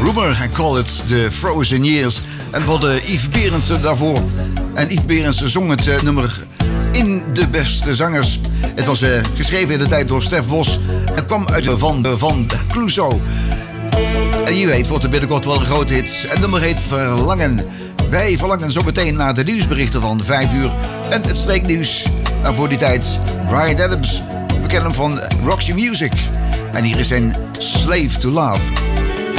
Rumor, I call it the Frozen Years. En we hadden Yves Berendsen daarvoor. En Yves Berendsen zong het nummer In de Beste Zangers. Het was geschreven in de tijd door Stef Bos. En kwam uit van Clouseau. En je weet, wordt er binnenkort wel een grote hit. En het nummer heet Verlangen. Wij verlangen zo meteen naar de nieuwsberichten van 5 uur. En het streeknieuws. En voor die tijd Bryan Adams. We kennen hem van Roxy Music. En hier is zijn Slave to Love.